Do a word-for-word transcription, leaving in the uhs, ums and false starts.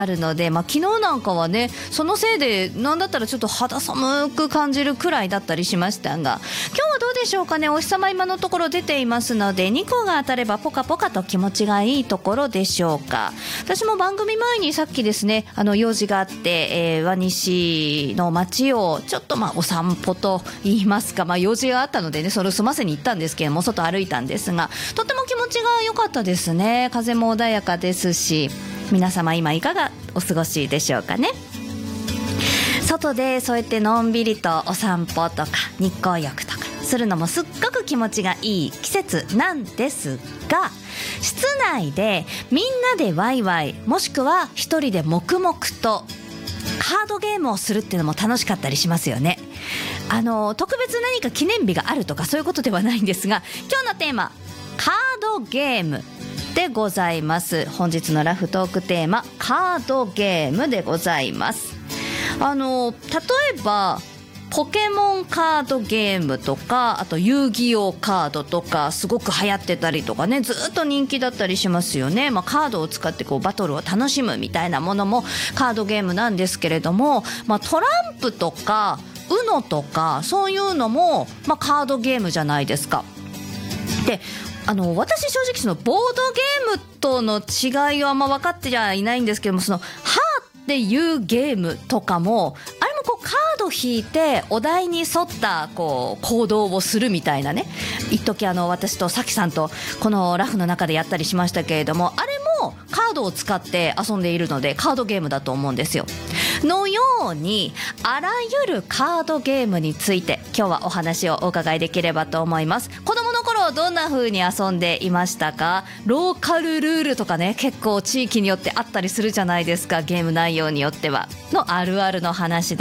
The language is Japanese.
あるので、まあ、昨日なんかはねそのせいでなんだったらちょっと肌寒く感じるくらいだったりしましたが、今日はどうでしょうかね。お日様今のところ出ていますので、にこが当たればポカポカと気持ちがいいところでしょうか。私も番組前にさっきですね、あの用事があって、えー、輪西の街をちょっとまあお散歩と言いますか、まあ、用事があったのでねそれを済ませに行ったんですけども、外歩いたんですがとっても気持ちが良かったですね。風も穏やかですし、皆様今いかがお過ごしでしょうかね。外でそうやってのんびりとお散歩とか日光浴とかするのもすっごく気持ちがいい季節なんですが、室内でみんなでワイワイ、もしくは一人で黙々とカードゲームをするっていうのも楽しかったりしますよね。あの特別何か記念日があるとかそういうことではないんですが、今日のテーマカードゲームでございます。本日のラフトークテーマカードゲームでございます。あの例えばポケモンカードゲームとか、あと遊戯王カードとかすごく流行ってたりとかね、ずっと人気だったりしますよね。まあ、カードを使ってこうバトルを楽しむみたいなものもカードゲームなんですけれども、まあ、トランプとかウノとかそういうのも、まあ、カードゲームじゃないですか。であの私正直そのボードゲームとの違いはあんま分かってはいないんですけども、そのハーっていうゲームとかもあれもこうカード引いてお題に沿ったこう行動をするみたいなね、一時あの私とさきさんとこのラフの中でやったりしましたけれども、あれもカードを使って遊んでいるのでカードゲームだと思うんですよ。のようにあらゆるカードゲームについて今日はお話をお伺いできればと思います。子供の頃どんな風に遊んでいましたか？ローカルルールとかね、結構地域によってあったりするじゃないですか。ゲーム内容によってはのあるあるの話だ